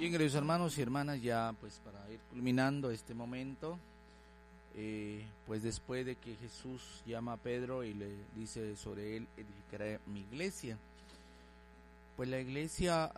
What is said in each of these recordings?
Bien, queridos hermanos y hermanas, ya pues para ir culminando este momento, pues después de que Jesús llama a Pedro y le dice sobre él edificaré mi iglesia, pues la iglesia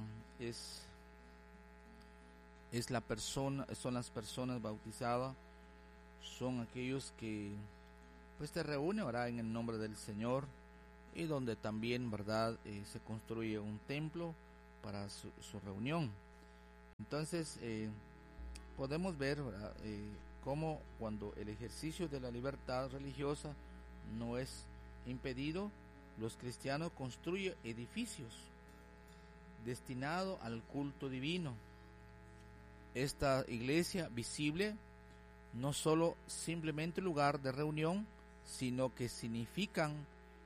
es la persona, son las personas bautizadas, son aquellos que pues te reúnen, ¿verdad?, en el nombre del Señor, y donde también, ¿verdad?, se construye un templo para su reunión. Entonces podemos ver, ¿verdad?, cómo cuando el ejercicio de la libertad religiosa no es impedido, los cristianos construyen edificios destinados al culto divino. Esta iglesia visible no solo simplemente lugar de reunión, sino que significan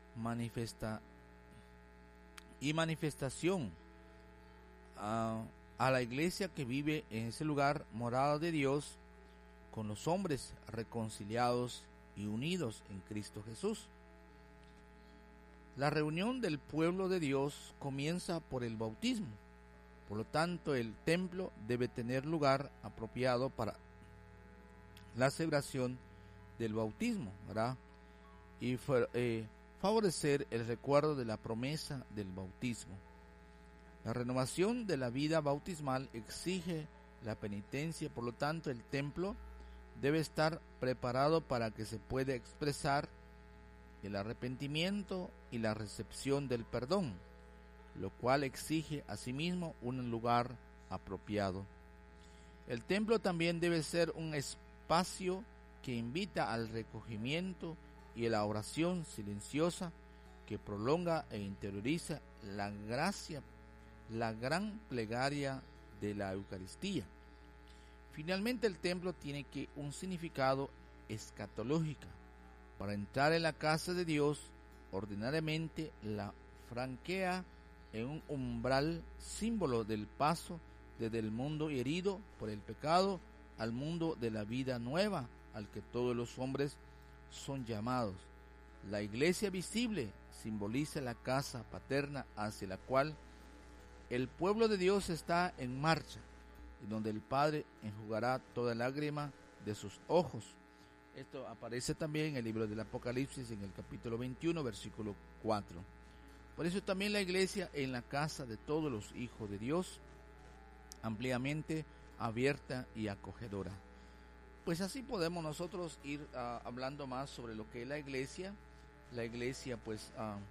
manifestación a la iglesia que vive en ese lugar, morada de Dios, con los hombres reconciliados y unidos en Cristo Jesús. La reunión del pueblo de Dios comienza por el bautismo. Por lo tanto, el templo debe tener lugar apropiado para la celebración del bautismo, ¿verdad?, y favorecer el recuerdo de la promesa del bautismo. La renovación de la vida bautismal exige la penitencia, por lo tanto el templo debe estar preparado para que se pueda expresar el arrepentimiento y la recepción del perdón, lo cual exige asimismo un lugar apropiado. El templo también debe ser un espacio que invita al recogimiento y a la oración silenciosa que prolonga e interioriza la gran plegaria de la Eucaristía. Finalmente, el templo tiene un significado escatológico. Para entrar en la casa de Dios, ordinariamente la franquea en un umbral, símbolo del paso desde el mundo herido por el pecado al mundo de la vida nueva al que todos los hombres son llamados. La iglesia visible simboliza la casa paterna hacia la cual el pueblo de Dios está en marcha, y donde el Padre enjugará toda lágrima de sus ojos. Esto aparece también en el libro del Apocalipsis, en el capítulo 21, versículo 4. Por eso también la iglesia en la casa de todos los hijos de Dios, ampliamente abierta y acogedora. Pues así podemos nosotros ir hablando más sobre lo que es la iglesia pues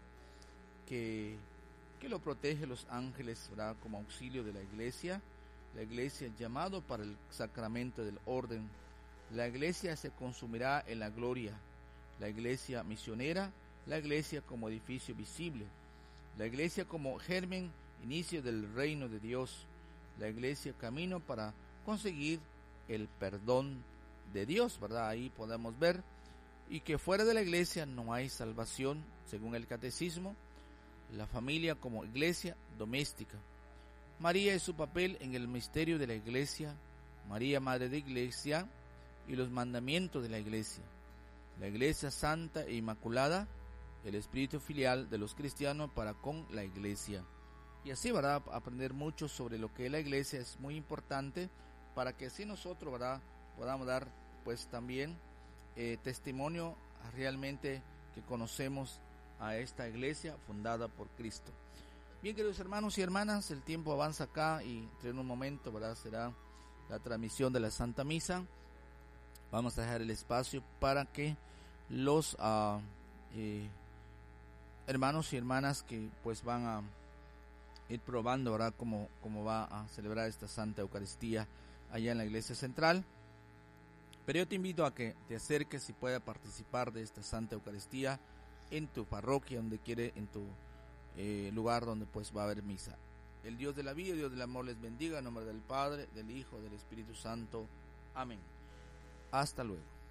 que lo protege los ángeles, ¿verdad?, como auxilio de la iglesia llamado para el sacramento del orden. La iglesia se consumirá en la gloria, la iglesia misionera, la iglesia como edificio visible, la iglesia como germen, inicio del reino de Dios, la iglesia camino para conseguir el perdón de Dios, ¿verdad? Ahí podemos ver, y que fuera de la iglesia no hay salvación, según el catecismo. La familia como iglesia doméstica. María y su papel en el misterio de la iglesia, María madre de iglesia y los mandamientos de la iglesia. La iglesia santa e inmaculada, el espíritu filial de los cristianos para con la iglesia. Y así, ¿verdad?, aprender mucho sobre lo que es la iglesia es muy importante para que así nosotros, ¿verdad?, podamos dar pues también testimonio realmente que conocemos a esta iglesia fundada por Cristo. Bien, queridos hermanos y hermanas, el tiempo avanza acá y en un momento, ¿verdad?, será la transmisión de la Santa Misa. Vamos a dejar el espacio para que los hermanos y hermanas que pues van a ir probando, ¿verdad?, cómo va a celebrar esta Santa Eucaristía allá en la iglesia central. Pero yo te invito a que te acerques y puedas participar de esta Santa Eucaristía en tu parroquia, donde quiere, en tu lugar donde pues va a haber misa. El Dios de la vida y Dios del amor les bendiga, en nombre del Padre, del Hijo, del Espíritu Santo. Amén. Hasta luego.